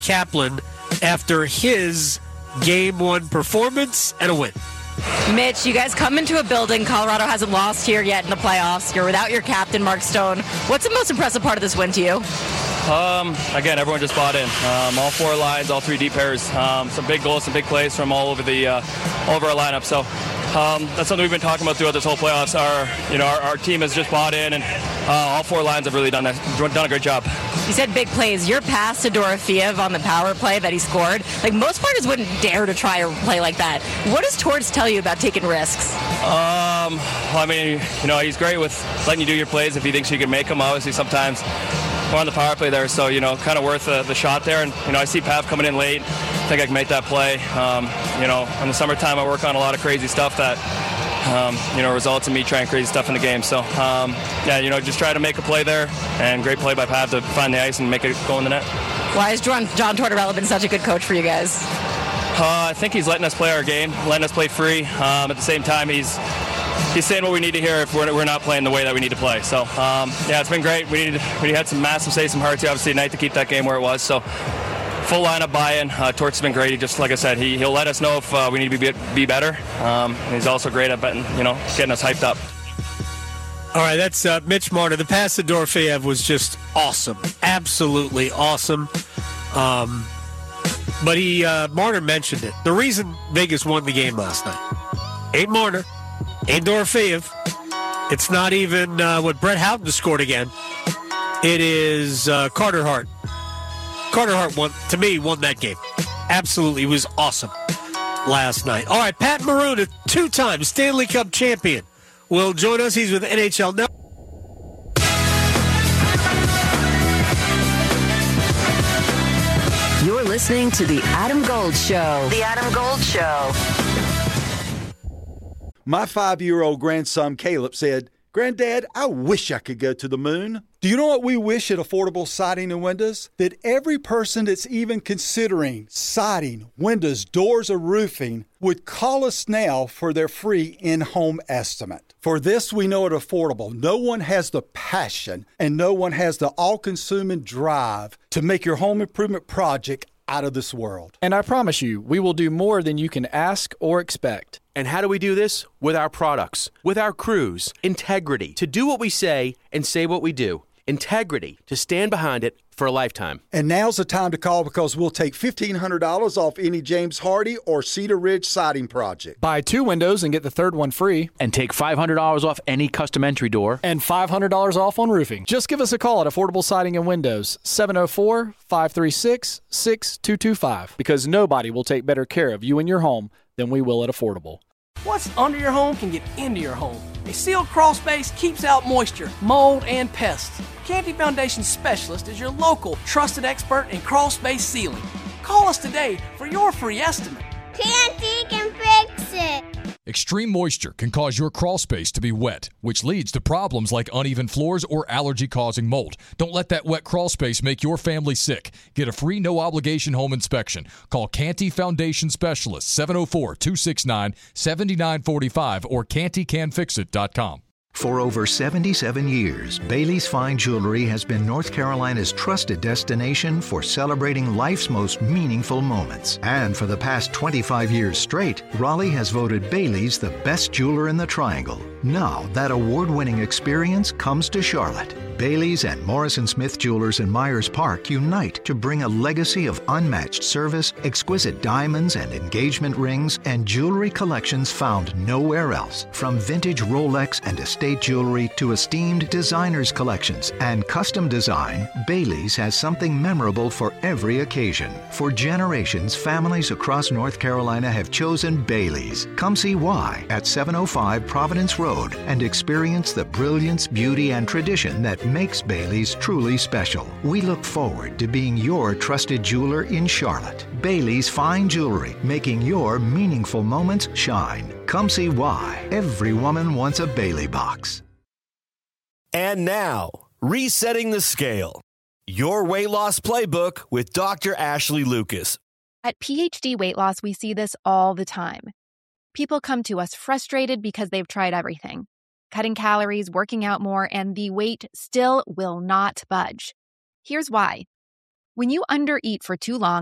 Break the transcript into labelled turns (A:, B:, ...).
A: Kaplan after his Game 1 performance and a win.
B: Mitch, you guys come into a building. Colorado hasn't lost here yet in the playoffs. You're without your captain, Mark Stone. What's the most impressive part of this win to you?
C: Again, everyone just bought in. All four lines, all three deep pairs. Some big goals, some big plays from all over our lineup. So that's something we've been talking about throughout this whole playoffs. Our team has just bought in, and all four lines have really done a great job.
B: You said big plays. Your pass to Dorofeev on the power play that he scored, like most players wouldn't dare to try a play like that. What does Torts tell you about taking risks?
C: He's great with letting you do your plays if he thinks you can make them. Obviously, sometimes we're on the power play there, so, kind of worth the shot there. And, I see Pav coming in late. I think I can make that play. In the summertime, I work on a lot of crazy stuff that, results in me trying crazy stuff in the game. So, just try to make a play there, and great play by Pav to find the ice and make it go in the net.
B: Why has John Tortorella been such a good coach for you guys?
C: I think he's letting us play our game, letting us play free. At the same time, he's saying what we need to hear if we're not playing the way that we need to play. So, it's been great. We had some massive saves, some hearts, obviously, tonight to keep that game where it was. So, full lineup buy-in. Torts has been great. He just, like I said, he'll let us know if we need to be better. And he's also great at getting us hyped up.
A: All right, that's Mitch Marner. The pass to Dorofeev was just awesome. Absolutely awesome. But Marner mentioned it. The reason Vegas won the game last night ain't Marner, ain't Dorofeev. It's not even what Brett Houghton scored again. It is Carter Hart. Carter Hart won that game. Absolutely, he was awesome last night. All right, Pat Maroon, a two-time Stanley Cup champion, will join us. He's with NHL Now.
D: You're listening to The Adam Gold Show. The Adam Gold Show.
E: My 5-year-old grandson Caleb said, "Granddad, I wish I could go to the moon." Do you know what we wish at Affordable Siding and Windows? That every person that's even considering siding, windows, doors, or roofing would call us now for their free in-home estimate. For this, we know at Affordable, no one has the passion and no one has the all-consuming drive to make your home improvement project out of this world.
F: And I promise you, we will do more than you can ask or expect.
G: And how do we do this? With our products, with our crews, integrity, to do what we say and say what we do. Integrity, to stand behind it for a lifetime.
E: And now's the time to call because we'll take $1,500 off any James Hardy or Cedar Ridge siding project.
F: Buy 2 windows and get the third one free.
H: And take $500 off any custom entry door.
F: And $500 off on roofing. Just give us a call at Affordable Siding and Windows, 704-536-6225. Because nobody will take better care of you and your home than we will at Affordable.
I: What's under your home can get into your home. A sealed crawl space keeps out moisture, mold, and pests. Canty Foundation Specialist is your local trusted expert in crawl space sealing. Call us today for your free estimate.
J: Canty can fix it.
K: Extreme moisture can cause your crawl space to be wet, which leads to problems like uneven floors or allergy-causing mold. Don't let that wet crawl space make your family sick. Get a free no-obligation home inspection. Call Canty Foundation Specialist, 704-269-7945 or cantycanfixit.com.
L: For over 77 years, Bailey's Fine Jewelry has been North Carolina's trusted destination for celebrating life's most meaningful moments. And for the past 25 years straight, Raleigh has voted Bailey's the best jeweler in the Triangle. Now, that award-winning experience comes to Charlotte. Bailey's and Morrison Smith Jewelers in Myers Park unite to bring a legacy of unmatched service, exquisite diamonds and engagement rings, and jewelry collections found nowhere else. From vintage Rolex and estate jewelry to esteemed designers' collections and custom design, Bailey's has something memorable for every occasion. For generations, families across North Carolina have chosen Bailey's. Come see why at 705 Providence Road and experience the brilliance, beauty, and tradition that makes Bailey's truly special. We look forward to being your trusted jeweler in Charlotte. Bailey's Fine Jewelry, making your meaningful moments shine. Come see why. Every woman wants a Bailey box.
M: And now, resetting the scale. Your weight loss playbook with Dr. Ashley Lucas.
N: At PhD Weight Loss, we see this all the time. People come to us frustrated because they've tried everything. Cutting calories, working out more, and the weight still will not budge. Here's why. When you undereat for too long,